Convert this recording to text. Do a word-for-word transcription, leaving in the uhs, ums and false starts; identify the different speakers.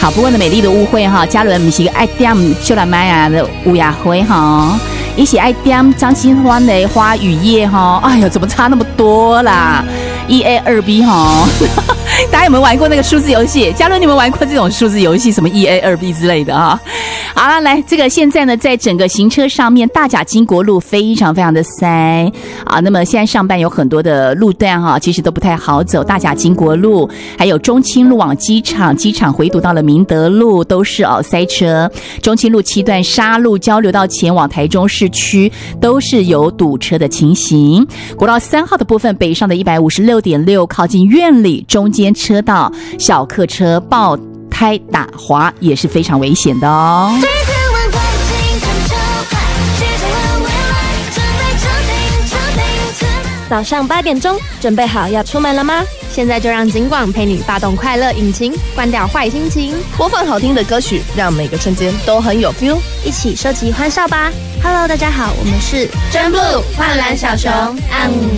Speaker 1: 好，不过呢，美丽的误会哈，嘉伦不是个爱点秀兰麦亚的乌鸦灰哈，一起爱点张新欢的花雨夜哈，哎呦，怎么差那么多啦？一 A 二 B 哈。大家有没有玩过那个数字游戏？嘉伦，你们玩过这种数字游戏，什么一 A 二 B 之类的啊？好了，来，这个现在呢，在整个行车上面，大甲经国路非常非常的塞啊。那么现在上班有很多的路段哈、啊，其实都不太好走。大甲经国路，还有中清路往机场，机场回堵到了明德路，都是哦塞车。中清路七段沙路交流道前往台中市区，都是有堵车的情形。国道三号的部分，北上的一百五十六点六，靠近苑里中间车道，小客车爆胎打滑也是非常危险的哦。
Speaker 2: 早上八点钟，准备好要出门了吗？现在就让警广陪你发动快乐引擎，关掉坏心情，
Speaker 3: 播放好听的歌曲，让每个瞬间都很有 feel，
Speaker 2: 一起收集欢笑吧。Hello， 大家好，我们是
Speaker 3: 真 blue 幻蓝小熊，嗯。